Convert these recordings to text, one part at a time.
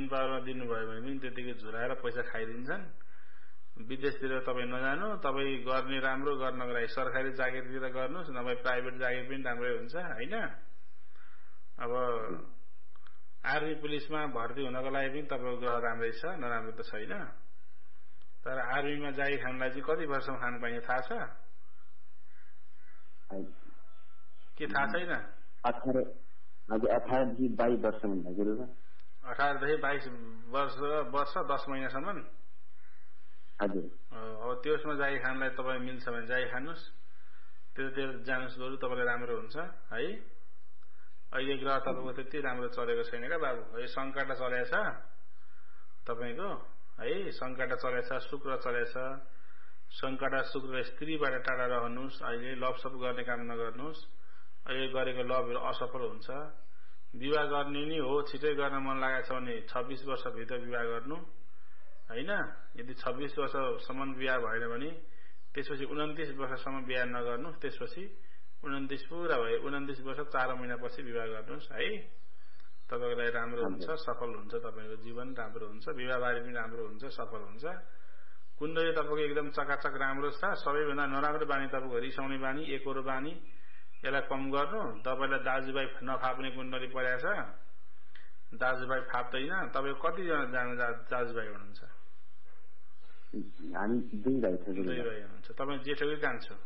Main पावरमा दिनुभयो भने पनि त्यतिकै झुराएर पैसा खाइदिन्छन्। विदेशतिर तपाईँ नजानु, तपाईँ गर्ने राम्रो, गर्नको लागि सरकारी जागिरतिर गर्नुहोस्, नभए प्राइभेट जागिर पनि राम्रै हुन्छ होइन। अब आर्मी पुलिसमा भर्ती हुनको लागि पनि तपाईँको ग्रह राम्रै छ, नराम्रो त छैन। तर आर्मीमा जागिर खानलाई चाहिँ कति वर्षसम्म खानु पाइने थाहा छ के? थाहा छैन। 18 देखि 22 वर्ष भन्दाखेरि 18 देखि 22 वर्ष 10 महिनासम्म। हजुर। अब त्यसमा जागिर खानलाई तपाईँ मिल्छ भने जागिर खानुहोस्, त्यतातिर जानुहोस्, बरु तपाईँलाई राम्रो हुन्छ है। अहिले ग्रह तपाईँको त्यति राम्रो चलेको छैन क्या बाबु। है सङ्कटा चलेछ तपाईँको है, सङ्कटा चलेछ, शुक्र चलेछ। सङ्कटा शुक्र स्त्रीबाट टाढा रहनुहोस्। अहिले लभसप गर्ने काम नगर्नुहोस्। अहिले गरेको लभहरू असफल हुन्छ। विवाह गर्ने नि हो, छिटै गर्न मन लागेको छ भने 26 वर्षभित्र विवाह गर्नु होइन। यदि 26 वर्षसम्म विवाह भएन भने त्यसपछि 29 वर्षसम्म विवाह नगर्नु। त्यसपछि 29 पुरा भयो, 29 वर्ष 4 महिनापछि विवाह गर्नुहोस् है। तपाईँको लागि राम्रो हुन्छ, सफल हुन्छ, तपाईँको जीवन राम्रो हुन्छ, विवाहबारी पनि राम्रो हुन्छ, सफल हुन्छ। कुण्डली तपाईँको एकदम चकाचक राम्रो छ। सबैभन्दा नराम्रो बानी तपाईँको रिसाउने बानी, एकोरो बानी, यसलाई कम गर्नु। तपाईँलाई दाजुभाइ नफाप्ने कुण्डली परेको छ, दाजुभाइ फाप्दैन। तपाईँ कतिजना दाजुभाइ हुनुहुन्छ? हामी 2 भाइ छ। 2 भाइ हुनुहुन्छ। तपाईँ जेठो कि कान्छो?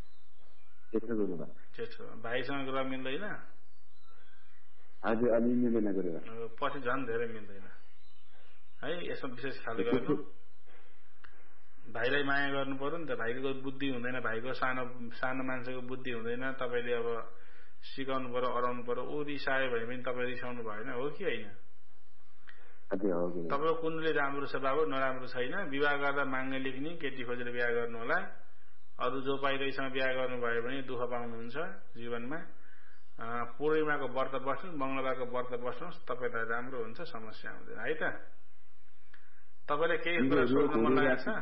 जेठो। भाइसँग ग्रह मिल्दैन? हजुर, अलि मिल्दैन ग्रह। पछि झन् धेरै मिल्दैन है। यसमा विशेष ख्याल गर्नु। भाइलाई माया गर्नु पर्यो नि त। भाइको बुद्धि हुँदैन, भाइको सानो मान्छेको बुद्धि हुँदैन। तपाईँले अब सिकाउनु पर्यो, अराउनु पर्यो। ऊ रिसायो भने पनि तपाईँ रिसाउनु भएन, हो कि होइन? तपाईँको कुण्डली राम्रो छ बाबु, नराम्रो छैन। विवाह गर्दा माग्ने लेख्ने, केटी खोजेर विवाह गर्नु होला। अरू जो पाइरहेसँग विवाह गर्नुभयो भने दुःख पाउनुहुन्छ जीवनमा। पूर्णिमाको व्रत बस्नु, मंगलबारको व्रत बस्नुहोस्, तपाईँलाई राम्रो हुन्छ, समस्या आउँदैन है त। तपाईँले केही कुरा सोध्नु मन लागेको छ?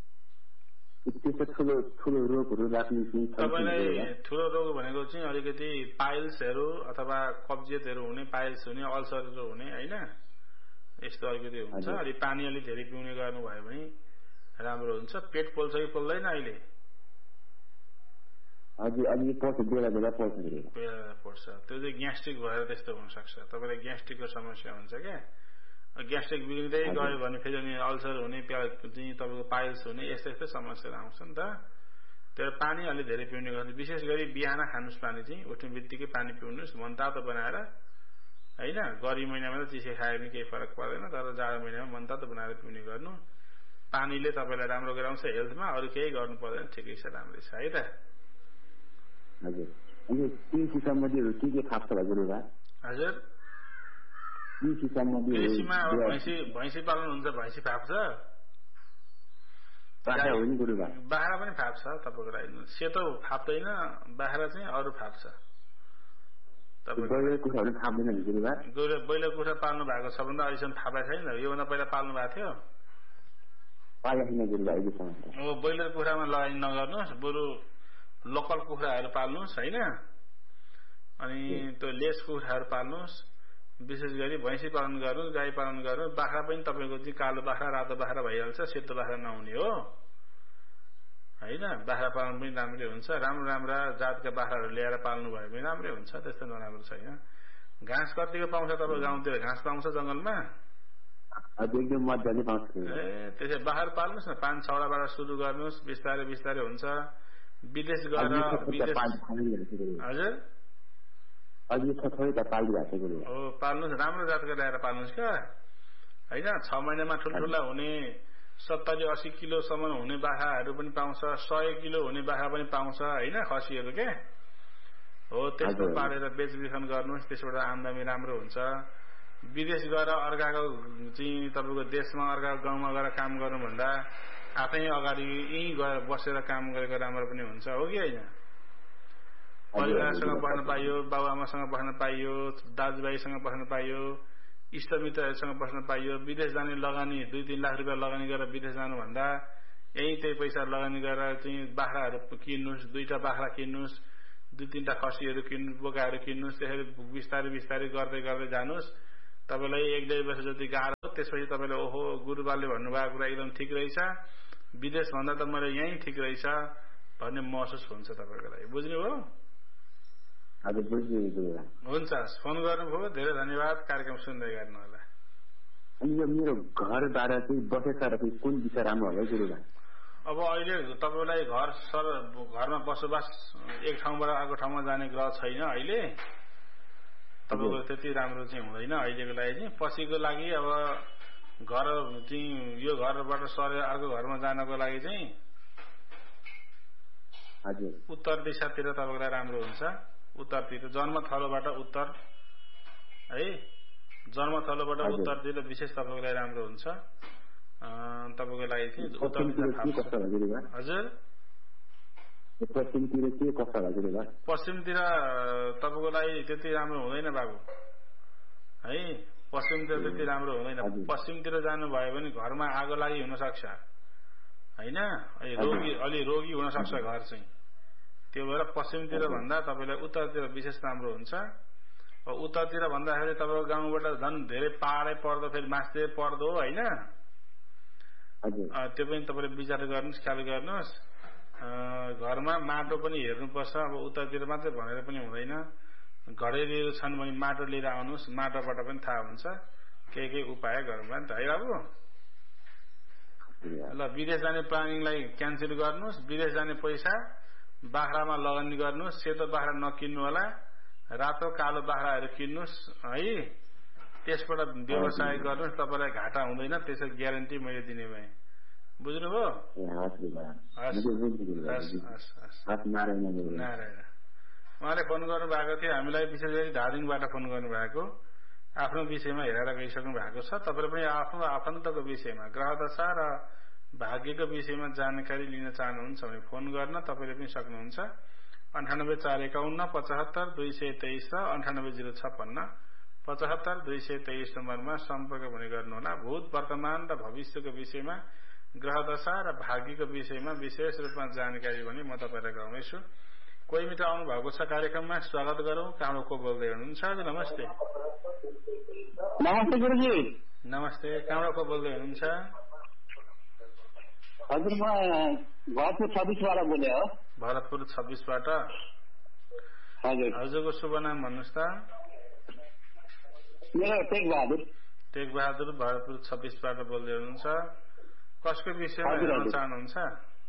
तपाईँलाई ठुलो रोग भनेको चाहिँ अलिकति पाइल्सहरू अथवा कब्जियतहरू हुने, पाइल्स हुने, अल्सरहरू हुने होइन, यस्तो अलिकति हुन्छ। अलि पानी अलि धेरै पिउने गर्नुभयो भने राम्रो हुन्छ। पेट पोल्छ कि पोल्दैन अहिले? बेला पर्छ। त्यो चाहिँ ग्यास्ट्रिक भएर त्यस्तो हुनसक्छ। तपाईँलाई ग्यास्ट्रिकको समस्या हुन्छ क्या। ग्यास्ट्रिक बिग्रिँदै गयो भने फेरि अनि अल्सर हुने, चाहिँ तपाईँको पाइल्स हुने, यस्तो यस्तो समस्याहरू आउँछ नि त। त्यो पानी अलि धेरै पिउने गर्नु। विशेष गरी बिहान खानुहोस् पानी चाहिँ, उठ्ने बित्तिकै पानी पिउनुहोस् मनतातो बनाएर होइन। गर्मी महिनामा त चिसो खायो भने केही फरक पर्दैन, तर जाडो महिनामा मनतातो बनाएर पिउने गर्नु। पानीले तपाईँलाई राम्रो गराउँछ हेल्थमा, अरू केही गर्नु पर्दैन, ठिकै छ, राम्रै छ है त। हजुर। अनि कृषि सम्बन्धीहरू के थाप्छ हजुर? हजुर, कृषिमा अब भैँसी पाल्नुहुन्छ, भैँसी फाप्छ, बाख्रा पनि फाप्छ तपाईँको लागि। सेतो फाप्दैन, बाख्रा चाहिँ अरू फाप्छ। ब्रोइलर कुखुरा पाल्नु भएको छ भने त अहिलेसम्म फापेको छैन। योभन्दा पहिला पाल्नु भएको थियो? ब्रोइलर कुखुरामा लगानी नगर्नुहोस्, बरु लोकल कुखुराहरू पाल्नुहोस् होइन। अनि त्यो लेस कुखुराहरू पाल्नुहोस्। विशेष गरी भैँसी पालन गर्नुहोस्, गाई पालन गर्नुहोस्। बाख्रा पनि तपाईँको चाहिँ कालो बाख्रा, रातो बाख्रा भइहाल्छ, सेतो बाख्रा नहुने हो होइन। बाख्रा पालन पनि राम्रै हुन्छ। राम्रा जातका बाख्राहरू ल्याएर पाल्नु भयो भने राम्रै हुन्छ, त्यस्तो नराम्रो छैन। घाँस कतिको पाउँछ तपाईँ गाउँतिर? घाँस पाउँछ जङ्गलमा? त्यसै बाख्रा पाल्नुहोस् न। 5-6वटाबाट सुरु गर्नुहोस्, बिस्तारै बिस्तारै हुन्छ। विदेश गएर हजुर पाल्नुहोस्, राम्रो जातको ल्याएर पाल्नुहोस् क्या होइन। 6 महिनामा ठुल्ठुला हुने, 70-80 किलोसम्म हुने बाख्राहरू पनि पाउँछ, 100 किलो हुने बाख्रा पनि पाउँछ होइन, खसीहरू के हो। त्यस्तो पालेर बेचबिखन गर्नुहोस्, त्यसबाट आमदामी राम्रो हुन्छ। विदेश गएर अर्काको चाहिँ तपाईँको देशमा, अर्काको गाउँमा गएर काम गर्नुभन्दा आफै अगाडि यहीँ गएर बसेर काम गरेको राम्रो पनि हुन्छ, हो कि होइन? परिवारसँग बस्न पाइयो, बाबुआमासँग बस्न पाइयो, दाजुभाइसँग बस्न पाइयो, इष्टमित्रहरूसँग बस्न पाइयो। विदेश जाने लगानी 2-3 लाख रुपियाँ लगानी गरेर विदेश जानुभन्दा यही त्यही पैसा लगानी गरेर चाहिँ बाख्राहरू किन्नुहोस्, 2टा बाख्रा किन्नुहोस्, 2-3टा खसीहरू किन्नुहोस्, बोकाहरू किन्नुहोस्। त्यसरी बिस्तारै बिस्तारै गर्दै गर्दै जानुहोस्। तपाईँलाई 1-1.5 वर्ष जति गाह्रो त्यसपछि तपाईँले ओहो गुरुबाले भन्नुभएको कुरा एकदम ठिक रहेछ, विदेश भन्दा त मैले यहीँ ठिक रहेछ भन्ने महसुस हुन्छ तपाईँको लागि। बुझ्नुभयो? हुन्छ, फोन गर्नुभयो, धेरै धन्यवाद। कार्यक्रम सुन्दै गर्नु होला। अनि यो मेरो घरबाट चाहिँ बसेर कुन दिशा राम्रो होला गुरुबा? अब अहिले तपाईँलाई घरमा बसोबास एक ठाउँबाट अर्को ठाउँमा जाने ग्रह छैन अहिले, तपाईँको त्यति राम्रो चाहिँ हुँदैन अहिलेको लागि चाहिँ। पछिको लागि अब घर चाहिँ यो घरबाट सरेर अर्को घरमा जानको लागि चाहिँ उत्तर दिशातिर तपाईँलाई राम्रो हुन्छ। उत्तरतिर जन्मथलोबाट उत्तर है, जन्मथलोबाट उत्तरतिर विशेष तपाईँको लागि राम्रो हुन्छ। तपाईँको लागि चाहिँ उत्तरतिर हजुर पश्चिमतिर तपाईँको लागि त्यति राम्रो हुँदैन बाबु है। पश्चिमतिर त्यति राम्रो हुँदैन। पश्चिमतिर जानुभयो भने घरमा आगो लागि हुन सक्छ होइन, अलि रोगी हुन सक्छ घर चाहिँ। त्यो भएर पश्चिमतिर भन्दा तपाईँलाई उत्तरतिर विशेष राम्रो हुन्छ। उत्तरतिर भन्दाखेरि तपाईँको गाउँबाट झन् धेरै पाहाडै पर्दो, फेरि मास्तिर पर्दो होइन, त्यो पनि तपाईँले विचार गर्नुहोस्, ख्याल गर्नुहोस्। घरमा माटो पनि हेर्नुपर्छ। अब उत्तरतिर मात्रै भनेर पनि हुँदैन, घडेरीहरू छन् भने माटो लिएर आउनुहोस्, माटोबाट पनि थाहा हुन्छ के उपाय गरौँला नि त है बाबु। ल, विदेश जाने प्लानिङलाई क्यान्सल गर्नुहोस्। विदेश जाने पैसा बाख्रामा लगानी गर्नुहोस्। सेतो बाख्रा नकिन्नु होला, रातो कालो बाख्राहरू किन्नुहोस् है। त्यसबाट व्यवसाय गर्नुहोस्, तपाईँलाई घाटा हुँदैन, त्यसको ग्यारेन्टी मैले दिने भएँ। बुझ्नुभयो? नारायण। उहाँले फोन गर्नु भएको थियो हामीलाई, विशेष गरी धादिङबाट फोन गर्नु भएको, आफ्नो विषयमा हेरेर गइसक्नु भएको छ। तपाईँले पनि आफ्नो आफन्तको विषयमा, ग्रह दशा र भाग्यको विषयमा जानकारी लिन चाहनुहुन्छ भने फोन गर्न तपाईँले पनि सक्नुहुन्छ। 98 451 75 223 र 98 056 75 223 नम्बरमा सम्पर्क पनि गर्नुहोला। भूत, वर्तमान र भविष्यको विषयमा, ग्रह दशा र भाग्यको विषयमा विशेष रूपमा जानकारी पनि म तपाईँलाई गराउनेछु। कोही मित्र आउनु भएको छ कार्यक्रममा, स्वागत गरौँ। कहाँबाट को बोल्दै हुनुहुन्छ? हजुर नमस्ते। नमस्ते गुरुजी। नमस्ते, कहाँबाट को बोल्दै हुनुहुन्छ? हजुर म भरतपुर 26बाट बोले हो। भरतपुर 26बाट? हजुर। हजुरको शुभ नाम भन्नुहोस् त। मेरो टेक बहादुर। टेक बहादुर, भरतपुर 26बाट बोल्दै हुनुहुन्छ। कसको विषयमा हेर्न चाहनुहुन्छ?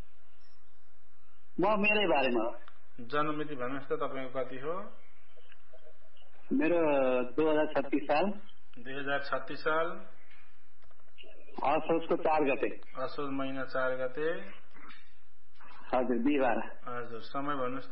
म मेरै बारेमा। जन्ममिति भन्नुहोस् त तपाईँको कति हो? मेरो 2036 साल। 2036 साल असोजको 4 गते। असोज महिना 4 गते। हजुर, बिहिबार। हजुर, समय भन्नुहोस् त।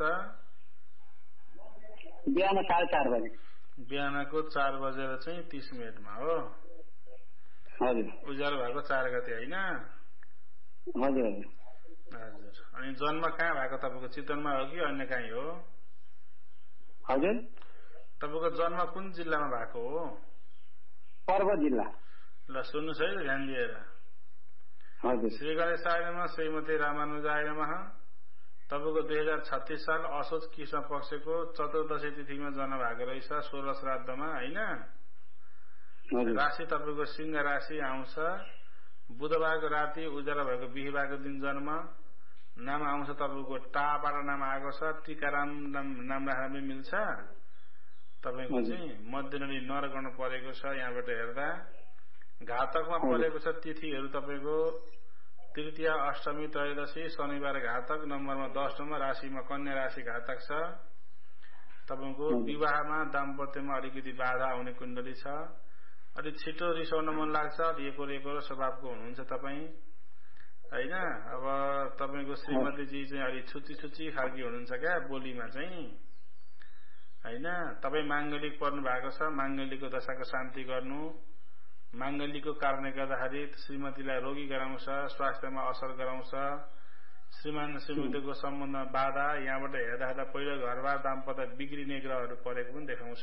बिहान 4:30 बजे। बिहानको 4 बजेर चाहिँ 30 मिनटमा हो। हजुर। उज्यालो भएको 4 गते होइन? हजुर। हजुर। अनि जन्म कहाँ भएको तपाईँको? चितवनमा हो कि अन्य कहीँ हो? हजुर। तपाईँको जन्म कुन जिल्लामा भएको हो? पर्वत जिल्ला। ल सुन्नुहोस् है ध्यान दिएर। हजुर। श्री गणेशाय नमः, श्रीमती रामानुजाय नमः। तपाईँको 2036 साल असोज कृष्ण पक्षको चतुर्दशी तिथिमा जन्म भएको रहेछ, 16 श्राद्धमा होइन? राशि तपाईँको सिंह राशि आउँछ। बुधबारको राति उज्यालो भएको बिहिबारको दिन जन्म। नाम आउँछ तपाईँको टाबाट नाम आएको छ। टीकाराम नाम राख्न पनि मिल्छ। तपाईँको चाहिँ मध्यनली नरगण परेको छ। यहाँबाट हेर्दा घातकमा परेको छ। तिथिहरू तपाईँको तृतीय, अष्टमी, त्रयोदशी, शनिबार घातक। नम्बरमा 10 नम्बर, राशिमा कन्या राशि घातक छ। तपाईँको विवाहमा, दाम्पत्यमा अलिकति बाधा आउने कुण्डली छ। अलि छिटो रिसाउन मन लाग्छ, रेको स्वभावको हुनुहुन्छ तपाईँ होइन? अब तपाईँको श्रीमतीजी चाहिँ अलि छुच्ची खालकी हुनुहुन्छ क्या बोलीमा चाहिँ होइन? तपाईँ माङ्गलिक पर्नु भएको छ। माङ्गलिकको दशाको शान्ति गर्नु। माङ्गलिकको कारणले गर्दाखेरि श्रीमतीलाई रोगी गराउँछ, स्वास्थ्यमा असर गराउँछ। श्रीमान श्रीमतीको सम्बन्धमा बाधा। यहाँबाट हेर्दा पहिलो घरबार दाम्पत्य बिग्रिने ग्रहहरू परेको पनि देखाउँछ।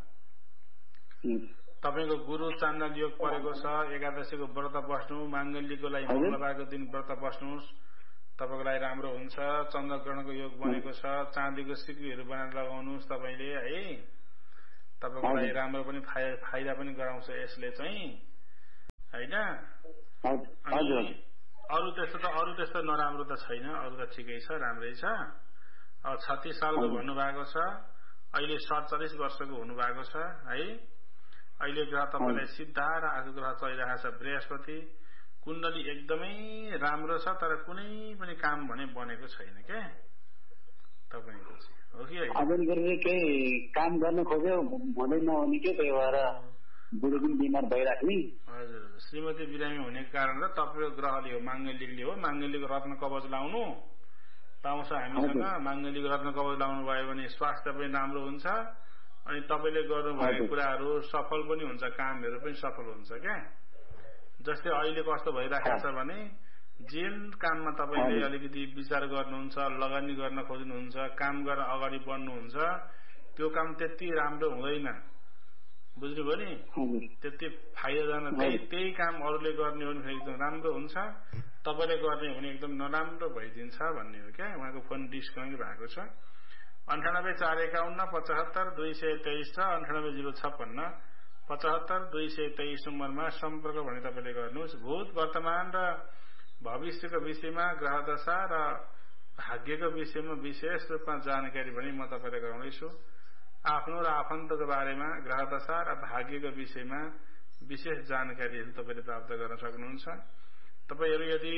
तपाईँको गुरु चान्दन योग परेको छ। एकादशीको व्रत बस्नु। माङ्गलिकको लागि मंगलबारको दिन व्रत बस्नुहोस्, तपाईँको लागि राम्रो हुन्छ। चन्द्रग्रहणको योग बनेको छ। चाँदीको सिक्रीहरू बनाएर लगाउनुहोस् तपाईँले है, तपाईँको लागि राम्रो पनि फाइदा पनि गराउँछ यसले चाहिँ। हजुर अरू त्यस्तो नराम्रो त छैन, अरू त ठिकै छ, राम्रै छ। अब 36 सालको भन्नुभएको छ, अहिले 47 वर्षको हुनुभएको छ है। अहिले ग्रह तपाईँलाई सिद्धा र आज ग्रह चलिरहेको छ बृहस्पति। कुण्डली एकदमै राम्रो छ, तर कुनै पनि काम भने बनेको छैन के तपाईँको चाहिँ, हो कि होइन? आवेदन गरेर केही काम गर्न खोज्यो हुँदै नहुने के, त्यही भएर बुढी पनि बिमार भइराख्ने। हजुर, श्रीमती बिरामी हुनेको कारण र तपाईँको ग्रहले हो, माङ्गल्यले हो। माङ्गल्यको रत्न कवच लाउनु पाउँछ हामीसँग। माङ्गल्यको रत्न कवच लाउनु भयो भने स्वास्थ्य पनि राम्रो हुन्छ, अनि तपाईँले गर्नुभएको कुराहरू सफल पनि हुन्छ, कामहरू पनि सफल हुन्छ क्या। जस्तै अहिले कस्तो भइराखेको छ भने जुन काममा तपाईँले अलिकति विचार गर्नुहुन्छ, लगानी गर्न खोज्नुहुन्छ, काम गर्न अगाडि बढ्नुहुन्छ, त्यो काम त्यति राम्रो हुँदैन, बुझ्नुभयो नि? त्यति फाइदाजनक त्यही काम अरूले गर्ने हो भने एकदम राम्रो हुन्छ, तपाईँले गर्ने हो भने एकदम नराम्रो भइदिन्छ भन्ने हो क्या। उहाँको फोन डिस्कनेक्ट भएको छ। 98 451 75 223 र 98 056 75 223 नम्बरमा सम्पर्क भने तपाईँले गर्नुहोस्। भूत वर्तमान र भविष्यको विषयमा, ग्रहदशा र भाग्यको विषयमा विशेष रूपमा जानकारी भने म तपाईँलाई गराउँदैछु। आफ्नो र आफन्तको बारेमा, ग्रहदशा र भाग्यको विषयमा विशेष जानकारीहरू तपाईँले प्राप्त गर्न सक्नुहुन्छ। तपाईँहरू यदि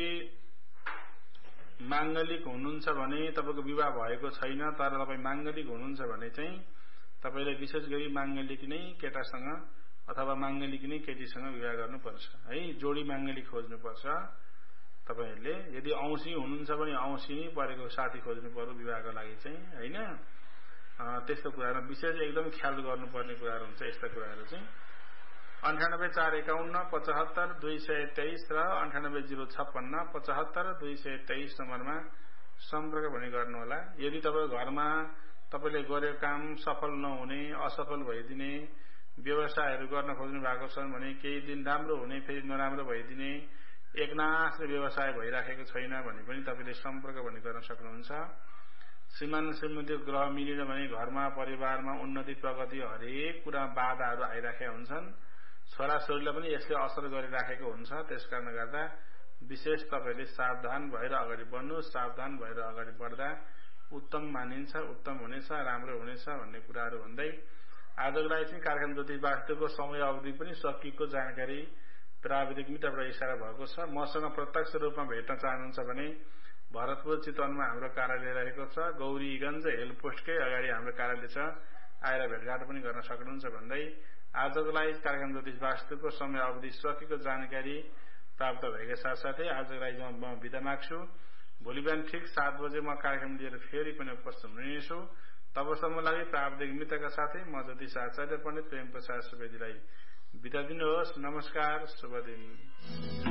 माङ्गलिक हुनुहुन्छ भने, तपाईँको विवाह भएको छैन तर तपाईँ माङ्गलिक हुनुहुन्छ भने चाहिँ तपाईँले विशेष गरी माङ्गलिक नै केटासँग अथवा माङ्गलिक नै केटीसँग विवाह गर्नुपर्छ है। जोडी माङ्गलिक खोज्नुपर्छ तपाईँहरूले। यदि औँसी हुनुहुन्छ भने औँसी नै परेको साथी खोज्नु पर्यो विवाहको लागि चाहिँ होइन। त्यस्तो कुराहरूमा विशेष एकदम ख्याल गर्नुपर्ने कुराहरू हुन्छ यस्ता कुराहरू चाहिँ। 98 451 75 223 र 98 056 75 223 नम्बरमा सम्पर्क भने गर्नुहोला। यदि तपाईँको घरमा तपाईँले गरेको काम सफल नहुने, असफल भइदिने, व्यवसायहरू गर्न खोज्नु भएको छ भने केही दिन राम्रो हुने फेरि नराम्रो भइदिने, एकनासले व्यवसाय भइराखेको छैन भने पनि तपाईँले सम्पर्क भने गर्न सक्नुहुन्छ। श्रीमान श्रीमतीको ग्रह मिलेन भने घरमा परिवारमा उन्नति प्रगति हरेक कुरा बाधाहरू आइराखेका हुन्छन्। छोराछोरीलाई पनि यसले असर गरिराखेको हुन्छ। त्यसकारण गर्दा विशेष तपाईँले सावधान भएर अगाडि बढ्नुहोस्। सावधान भएर अगाडि बढ्दा उत्तम मानिन्छ, उत्तम हुनेछ, राम्रो हुनेछ भन्ने कुराहरू भन्दै आजको लागि चाहिँ कार्यक्रम ज्योतिष वास्तुको समय अवधि पनि सकिएको जानकारी प्राविधिक मित्रबाट इसारा भएको छ। मसँग प्रत्यक्ष रूपमा भेट्न चाहनुहुन्छ भने भरतपुर चितवनमा हाम्रो कार्यालय रहेको छ। गौरीगञ्ज हेल्प पोस्टकै अगाडि हाम्रो कार्यालय छ, आएर भेटघाट पनि गर्न सक्नुहुन्छ भन्दै आजको लागि कार्यक्रम ज्योतिष वास्तुको समय अवधि सकिएको जानकारी प्राप्त भएका साथसाथै आजको लागि म बिदा माग्छु। भोलि बिहान ठिक 7 बजे म कार्यक्रम लिएर फेरि पनि उपस्थित हुनेछु। तबसम्म लागि प्राविधिक मित्रका साथै म ज्योतिष आचार्य पण्डित प्रेम प्रसाद सुवेदीलाई बिदा दिनुहोस्। नमस्कार, शुभ दिन।